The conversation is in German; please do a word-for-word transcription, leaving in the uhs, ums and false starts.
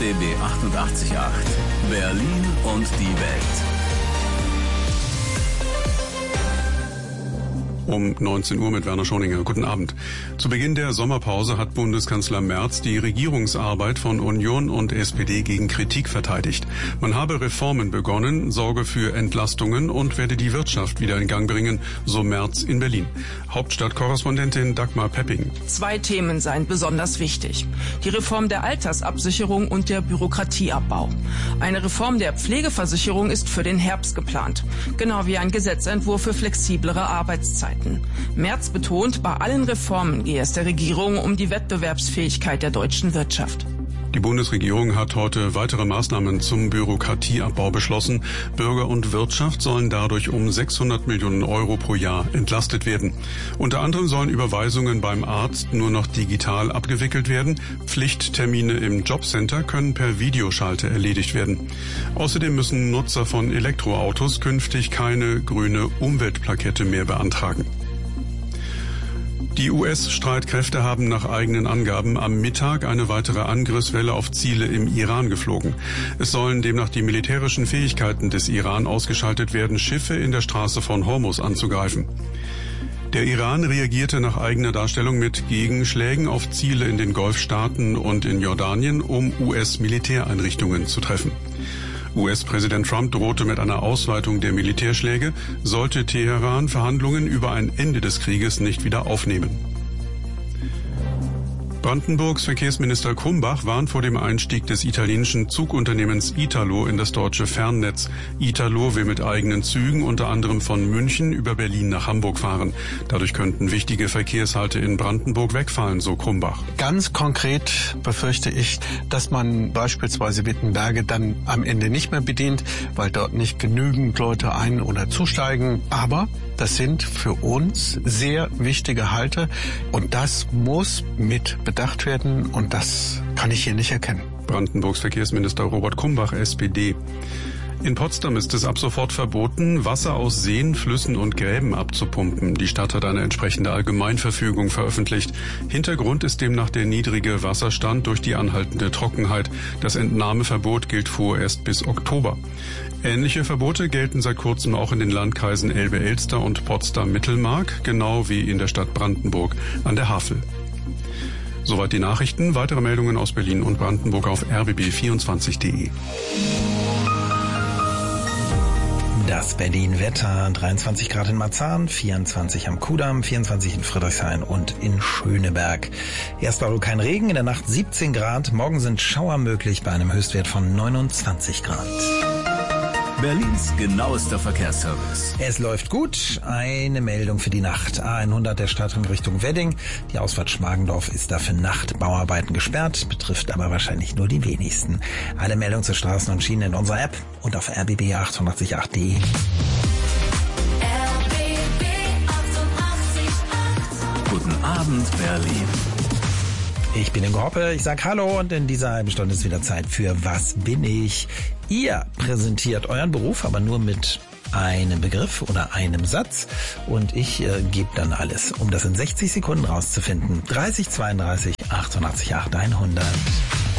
B B achtundachtzig Komma acht. Berlin und die Welt. Um neunzehn Uhr mit Werner Schoninger. Guten Abend. Zu Beginn der Sommerpause hat Bundeskanzler Merz die Regierungsarbeit von Union und S P D gegen Kritik verteidigt. Man habe Reformen begonnen, sorge für Entlastungen und werde die Wirtschaft wieder in Gang bringen, so Merz in Berlin. Hauptstadtkorrespondentin Dagmar Pepping. Zwei Themen seien besonders wichtig. Die Reform der Altersabsicherung und der Bürokratieabbau. Eine Reform der Pflegeversicherung ist für den Herbst geplant. Genau wie ein Gesetzentwurf für flexiblere Arbeitszeiten. Merz betont, bei allen Reformen gehe es der Regierung um die Wettbewerbsfähigkeit der deutschen Wirtschaft. Die Bundesregierung hat heute weitere Maßnahmen zum Bürokratieabbau beschlossen. Bürger und Wirtschaft sollen dadurch um sechshundert Millionen Euro pro Jahr entlastet werden. Unter anderem sollen Überweisungen beim Arzt nur noch digital abgewickelt werden. Pflichttermine im Jobcenter können per Videoschalte erledigt werden. Außerdem müssen Nutzer von Elektroautos künftig keine grüne Umweltplakette mehr beantragen. Die U S-Streitkräfte haben nach eigenen Angaben am Mittag eine weitere Angriffswelle auf Ziele im Iran geflogen. Es sollen demnach die militärischen Fähigkeiten des Iran ausgeschaltet werden, Schiffe in der Straße von Hormuz anzugreifen. Der Iran reagierte nach eigener Darstellung mit Gegenschlägen auf Ziele in den Golfstaaten und in Jordanien, um U S-Militäreinrichtungen zu treffen. U S-Präsident Trump drohte mit einer Ausweitung der Militärschläge, sollte Teheran Verhandlungen über ein Ende des Krieges nicht wieder aufnehmen. Brandenburgs Verkehrsminister Krumbach warnt vor dem Einstieg des italienischen Zugunternehmens Italo in das deutsche Fernnetz. Italo will mit eigenen Zügen unter anderem von München über Berlin nach Hamburg fahren. Dadurch könnten wichtige Verkehrshalte in Brandenburg wegfallen, so Krumbach. Ganz konkret befürchte ich, dass man beispielsweise Wittenberge dann am Ende nicht mehr bedient, weil dort nicht genügend Leute ein- oder zusteigen. Aber das sind für uns sehr wichtige Halte und das muss mit bedacht werden und das kann ich hier nicht erkennen. Brandenburgs Verkehrsminister Robert Krumbach, S P D. In Potsdam ist es ab sofort verboten, Wasser aus Seen, Flüssen und Gräben abzupumpen. Die Stadt hat eine entsprechende Allgemeinverfügung veröffentlicht. Hintergrund ist demnach der niedrige Wasserstand durch die anhaltende Trockenheit. Das Entnahmeverbot gilt vorerst bis Oktober. Ähnliche Verbote gelten seit kurzem auch in den Landkreisen Elbe-Elster und Potsdam-Mittelmark, genau wie in der Stadt Brandenburg an der Havel. Soweit die Nachrichten. Weitere Meldungen aus Berlin und Brandenburg auf r b b vierundzwanzig punkt d e. Das Berlin-Wetter, dreiundzwanzig Grad in Marzahn, vierundzwanzig am Kudamm, vierundzwanzig in Friedrichshain und in Schöneberg. Erst war wohl kein Regen, in der Nacht siebzehn Grad, morgen sind Schauer möglich bei einem Höchstwert von neunundzwanzig Grad. Berlins genauester Verkehrsservice. Es läuft gut. Eine Meldung für die Nacht. A hundert der Stadtring Richtung Wedding. Die Ausfahrt Schmargendorf ist dafür Nachtbauarbeiten gesperrt, betrifft aber wahrscheinlich nur die wenigsten. Alle Meldungen zu Straßen und Schienen in unserer App und auf r b b achtundachtzig Komma acht punkt d e. R B B achtundachtzig Komma acht. Guten Abend, Berlin. Ich bin Ingo Hoppe, ich sag Hallo und in dieser halben Stunde ist wieder Zeit für Was bin ich? Ihr präsentiert euren Beruf, aber nur mit einem Begriff oder einem Satz und ich äh, gebe dann alles, um das in sechzig Sekunden rauszufinden. dreißig zweiunddreißig achtundachtzig Komma acht hundert.